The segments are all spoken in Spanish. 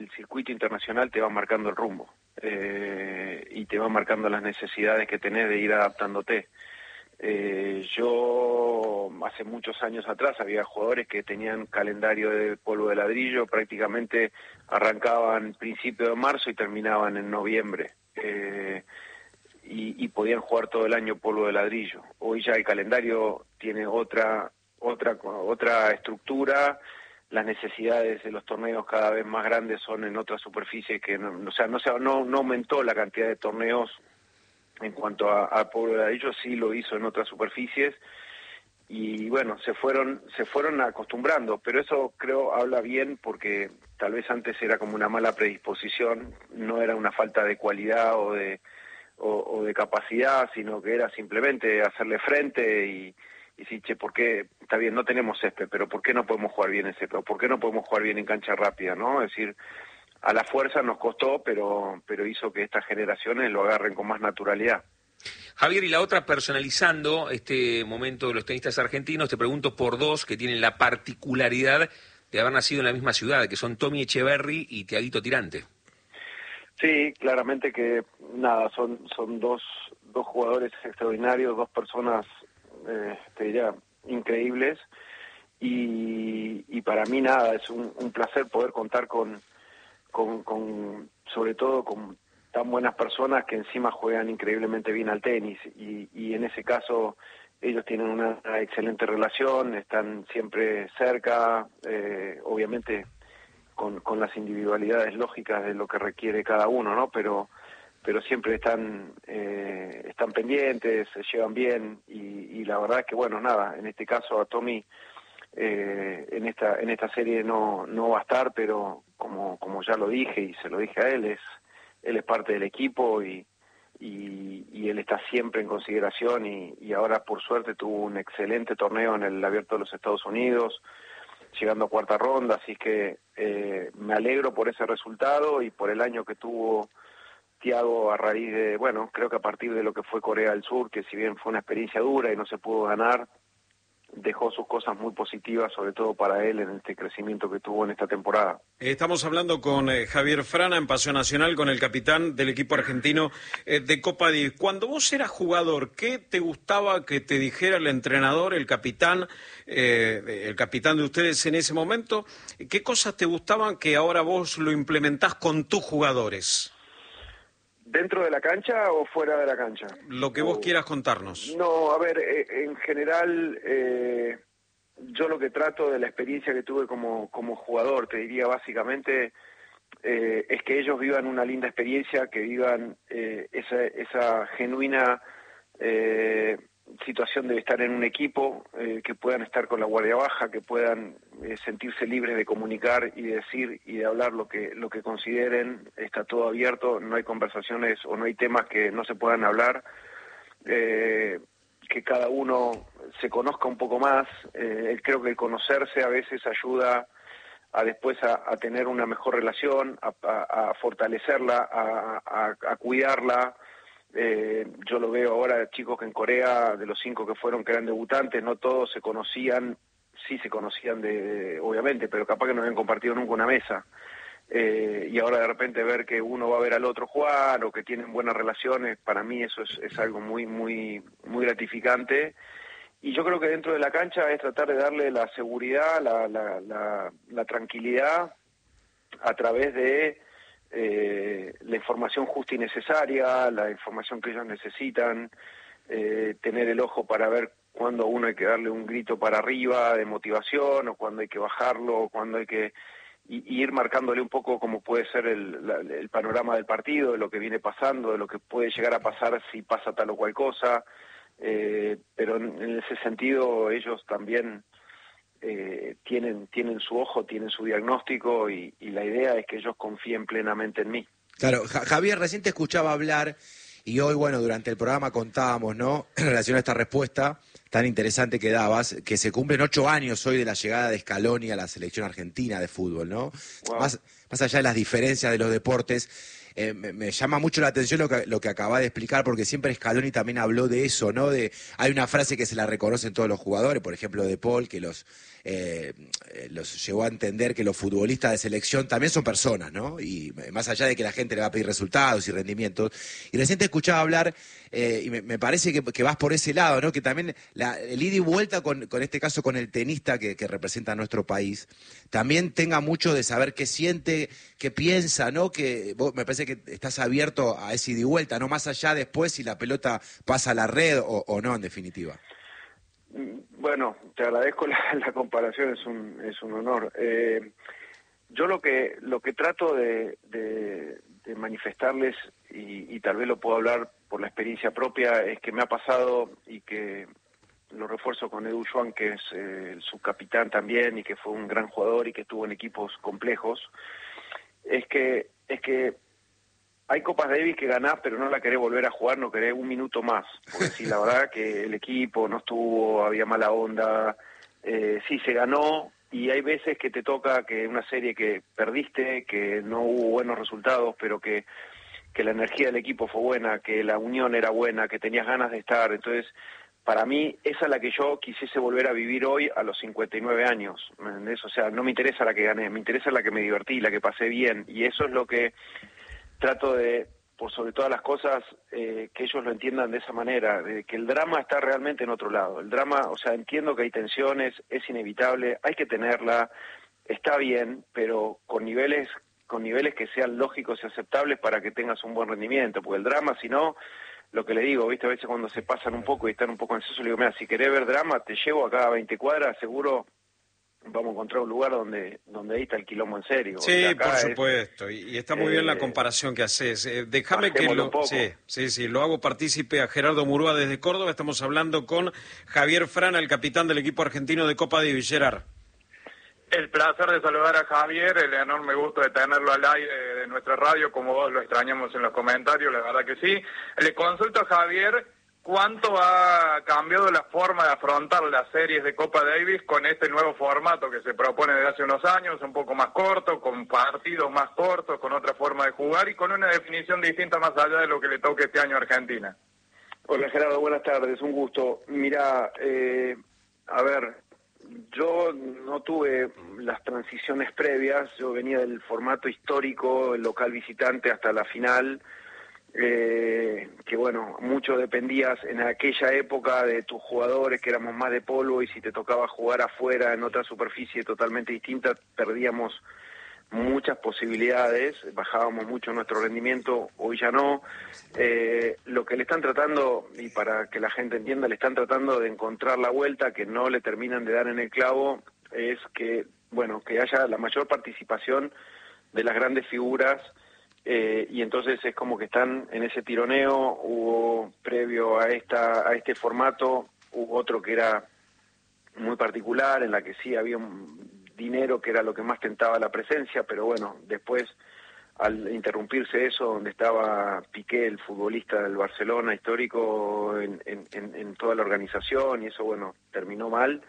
circuito internacional te va marcando el rumbo y te va marcando las necesidades que tenés de ir adaptándote. Yo hace muchos años atrás había jugadores que tenían calendario de polvo de ladrillo, prácticamente arrancaban principio de marzo y terminaban en noviembre, y podían jugar todo el año polvo de ladrillo. Hoy ya el calendario tiene otra estructura. Las necesidades de los torneos cada vez más grandes son en otras superficies que no aumentó la cantidad de torneos en cuanto a polvo de ladrillo, sí lo hizo en otras superficies, y bueno, se fueron acostumbrando, pero eso creo habla bien, porque tal vez antes era como una mala predisposición, no era una falta de cualidad o de capacidad, sino que era simplemente hacerle frente y decir, che, ¿por qué? Está bien, no tenemos césped, pero ¿por qué no podemos jugar bien en césped? ¿Por qué no podemos jugar bien en cancha rápida, no? Es decir, a la fuerza nos costó, pero hizo que estas generaciones lo agarren con más naturalidad. Javier, y la otra, personalizando este momento de los tenistas argentinos, te pregunto por dos que tienen la particularidad de haber nacido en la misma ciudad, que son Tommy Echeverry y Tiaguito Tirante. Sí, claramente que nada, son dos jugadores extraordinarios, dos personas, te diría, increíbles, y para mí nada, es un placer poder contar con sobre todo con tan buenas personas que encima juegan increíblemente bien al tenis, y en ese caso ellos tienen una excelente relación, están siempre cerca, obviamente con las individualidades lógicas de lo que requiere cada uno, ¿no? Pero siempre están pendientes, se llevan bien, y la verdad es que bueno, nada, en este caso a Tommy en esta serie no va a estar, pero como ya lo dije y se lo dije a él, él es parte del equipo, y él está siempre en consideración, y ahora por suerte tuvo un excelente torneo en el Abierto de los Estados Unidos, llegando a cuarta ronda, así que me alegro por ese resultado y por el año que tuvo Thiago a raíz de, bueno, creo que a partir de lo que fue Corea del Sur, que si bien fue una experiencia dura y no se pudo ganar, dejó sus cosas muy positivas, sobre todo para él, en este crecimiento que tuvo en esta temporada. Estamos hablando con Javier Frana en Pasión Nacional, con el capitán del equipo argentino de Copa Davis. Cuando vos eras jugador, ¿qué te gustaba que te dijera el entrenador, el capitán de ustedes en ese momento? ¿Qué cosas te gustaban que ahora vos lo implementás con tus jugadores? ¿Dentro de la cancha o fuera de la cancha? Lo que vos quieras contarnos. No, a ver, en general, yo lo que trato de la experiencia que tuve como jugador, te diría básicamente, es que ellos vivan una linda experiencia, que vivan esa genuina situación de estar en un equipo, que puedan estar con la guardia baja, que puedan sentirse libres de comunicar y de decir y de hablar lo que consideren. Está todo abierto, no hay conversaciones o no hay temas que no se puedan hablar, que cada uno se conozca un poco más. Creo que el conocerse a veces ayuda a después a tener una mejor relación, a fortalecerla, a cuidarla. Yo lo veo ahora, chicos que en Corea, de los 5 que fueron, que eran debutantes, no todos se conocían, sí se conocían obviamente, pero capaz que no habían compartido nunca una mesa, y ahora de repente ver que uno va a ver al otro jugar, o que tienen buenas relaciones, para mí eso es algo muy, muy, muy gratificante. Y yo creo que dentro de la cancha es tratar de darle la seguridad, la tranquilidad, a través de la información justa y necesaria, la información que ellos necesitan, tener el ojo para ver cuándo uno hay que darle un grito para arriba de motivación, o cuándo hay que bajarlo, o cuándo hay que y ir marcándole un poco cómo puede ser el panorama del partido, de lo que viene pasando, de lo que puede llegar a pasar si pasa tal o cual cosa, pero en ese sentido ellos también tienen su ojo, tienen su diagnóstico, y la idea es que ellos confíen plenamente en mí. Claro, Javier, recién te escuchaba hablar, y hoy, bueno, durante el programa contábamos, ¿no?, en relación a esta respuesta tan interesante que dabas, que se cumplen 8 años hoy de la llegada de Scaloni a la selección argentina de fútbol, ¿no? Wow. Más allá de las diferencias de los deportes, me llama mucho la atención lo que acaba de explicar, porque siempre Scaloni también habló de eso, ¿no? Hay una frase que se la reconocen todos los jugadores, por ejemplo de Paul, que los los llevó a entender que los futbolistas de selección también son personas, ¿no? Y más allá de que la gente le va a pedir resultados y rendimientos. Y recién te escuchaba hablar, y me parece que vas por ese lado, ¿no? Que también el ida y vuelta con este caso con el tenista que representa a nuestro país, también tenga mucho de saber qué siente, qué piensa, ¿no? Que vos me parece que estás abierto a ese ida y vuelta, ¿no? Más allá después si la pelota pasa a la red o no, en definitiva. Bueno, te agradezco la comparación, es un honor. Yo lo que trato de manifestarles, y tal vez lo puedo hablar por la experiencia propia, es que me ha pasado, y que lo refuerzo con Edu Schwan, que es el subcapitán también, y que fue un gran jugador y que estuvo en equipos complejos, es que hay Copas Davis que ganás, pero no la querés volver a jugar, no querés un minuto más. Porque sí, la verdad que el equipo no estuvo, había mala onda, sí se ganó, y hay veces que te toca que una serie que perdiste, que no hubo buenos resultados, pero que la energía del equipo fue buena, que la unión era buena, que tenías ganas de estar. Entonces, para mí, esa es la que yo quisiese volver a vivir hoy a los 59 años. ¿Me entendés? O sea, no me interesa la que gané, me interesa la que me divertí, la que pasé bien. Y eso es lo que trato de, por sobre todas las cosas, que ellos lo entiendan de esa manera, de que el drama está realmente en otro lado. El drama, o sea, entiendo que hay tensiones, es inevitable, hay que tenerla, está bien, pero con niveles que sean lógicos y aceptables para que tengas un buen rendimiento, porque el drama, si no, lo que le digo, viste, a veces cuando se pasan un poco y están un poco ansiosos, le digo, mira, si querés ver drama, te llevo acá a 20 cuadras, seguro vamos a encontrar un lugar donde ahí está el quilombo en serio. Sí, por supuesto, y está muy bien la comparación que haces. Déjame que lo hago partícipe a Gerardo Murúa desde Córdoba. Estamos hablando con Javier Frana, el capitán del equipo argentino de Copa Davis. Gerard. El placer de saludar a Javier, el enorme gusto de tenerlo al aire de nuestra radio, como vos lo extrañamos en los comentarios, la verdad que sí. Le consulto a Javier, ¿cuánto ha cambiado la forma de afrontar las series de Copa Davis con este nuevo formato que se propone desde hace unos años, un poco más corto, con partidos más cortos, con otra forma de jugar y con una definición distinta más allá de lo que le toque este año a Argentina? Hola Gerardo, buenas tardes, un gusto. Mira, a ver, yo no tuve las transiciones previas, yo venía del formato histórico, el local visitante hasta la final, que bueno, mucho dependías en aquella época de tus jugadores, que éramos más de polvo, y si te tocaba jugar afuera en otra superficie totalmente distinta, perdíamos muchas posibilidades, bajábamos mucho nuestro rendimiento, hoy ya no. Lo que le están tratando, y para que la gente entienda, le están tratando de encontrar la vuelta, que no le terminan de dar en el clavo, es que, bueno, que haya la mayor participación de las grandes figuras, y entonces es como que están en ese tironeo. Hubo, previo a este formato, hubo otro que era muy particular, en la que sí había un dinero, que era lo que más tentaba la presencia, pero bueno, después, al interrumpirse eso, donde estaba Piqué, el futbolista del Barcelona histórico, en toda la organización, y eso, bueno, terminó mal,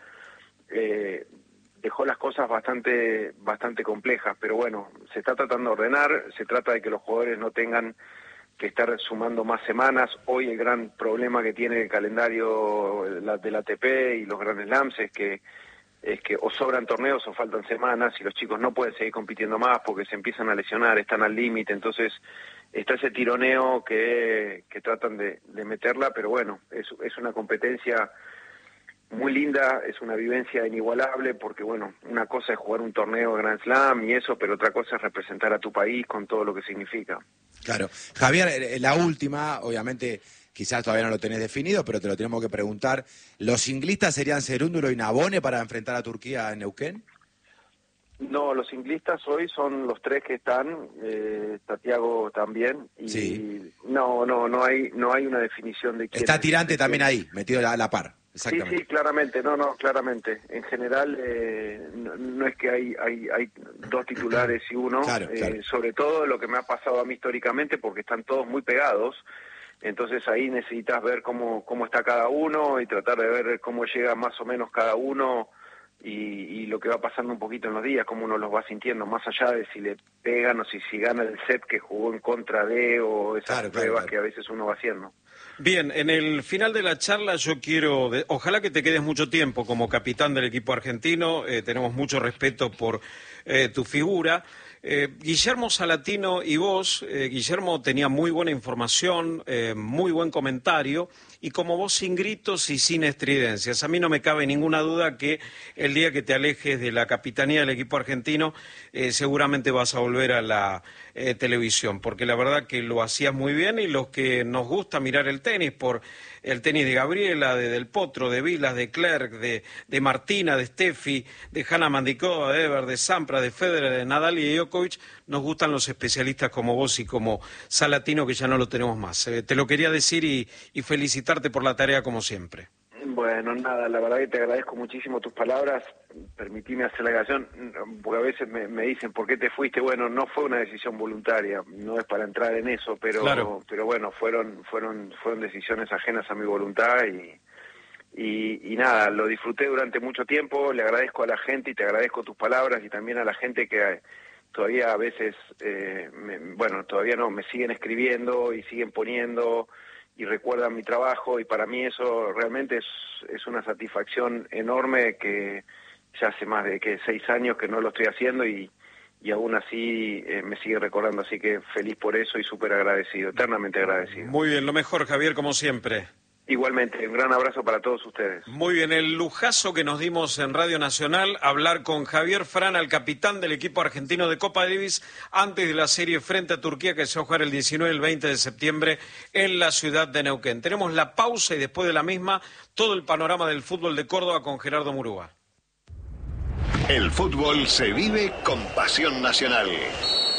dejó las cosas bastante complejas, pero bueno, se está tratando de ordenar, se trata de que los jugadores no tengan que estar sumando más semanas. Hoy el gran problema que tiene el calendario del ATP y los Grand Slams es que o sobran torneos o faltan semanas, y los chicos no pueden seguir compitiendo más porque se empiezan a lesionar, están al límite. Entonces está ese tironeo que tratan de meterla, pero bueno, es una competencia muy linda, es una vivencia inigualable, porque bueno, una cosa es jugar un torneo Grand Slam y eso, pero otra cosa es representar a tu país con todo lo que significa. Claro. Javier, la última, obviamente quizás todavía no lo tenés definido, pero te lo tenemos que preguntar. ¿Los singlistas serían Cerúndulo y Nabone para enfrentar a Turquía en Neuquén? No, los singlistas hoy son los tres que están, Santiago también, y sí. No hay una definición de quién. Está Tirante también ahí, metido a la par. Sí, claramente, claramente. En general, no es que hay dos titulares y uno, claro. Sobre todo lo que me ha pasado a mí históricamente, porque están todos muy pegados, entonces ahí necesitas ver cómo está cada uno y tratar de ver cómo llega más o menos cada uno y lo que va pasando un poquito en los días, cómo uno los va sintiendo, más allá de si le pegan o si gana el set que jugó en contra de, o esas pruebas que a veces uno va haciendo. Bien, en el final de la charla yo quiero, ojalá que te quedes mucho tiempo como capitán del equipo argentino, tenemos mucho respeto por tu figura. Guillermo Salatino y vos, Guillermo tenía muy buena información, muy buen comentario, y como vos sin gritos y sin estridencias. A mí no me cabe ninguna duda que el día que te alejes de la capitanía del equipo argentino, seguramente vas a volver a la televisión, porque la verdad que lo hacías muy bien, y los que nos gusta mirar el tenis, por el tenis de Gabriela, de Del Potro, de Vilas, de Clerc, de Martina, de Steffi, de Hanna Mandikova, de Ever, de Sampras, de Federer, de Nadal y de Djokovic, nos gustan los especialistas como vos y como Salatino, que ya no lo tenemos más. Te lo quería decir y felicitarte por la tarea como siempre. Bueno, nada, la verdad que te agradezco muchísimo tus palabras. Permitime hacer la aclaración, porque a veces me dicen, ¿por qué te fuiste? Bueno, no fue una decisión voluntaria, no es para entrar en eso, pero bueno, fueron decisiones ajenas a mi voluntad y nada, lo disfruté durante mucho tiempo. Le agradezco a la gente y te agradezco tus palabras, y también a la gente que todavía a veces, todavía no, me siguen escribiendo y siguen poniendo y recuerdan mi trabajo, y para mí eso realmente es una satisfacción enorme, que ya hace más de 6 años que no lo estoy haciendo y aún así me sigue recordando, así que feliz por eso y súper agradecido, eternamente agradecido. Muy bien, lo mejor, Javier, como siempre. Igualmente, un gran abrazo para todos ustedes. Muy bien, el lujazo que nos dimos en Radio Nacional, hablar con Javier Frana, el capitán del equipo argentino de Copa Davis, antes de la serie frente a Turquía, que se va a jugar el 19 y el 20 de septiembre en la ciudad de Neuquén. Tenemos la pausa y después de la misma, todo el panorama del fútbol de Córdoba con Gerardo Murúa. El fútbol se vive con pasión nacional.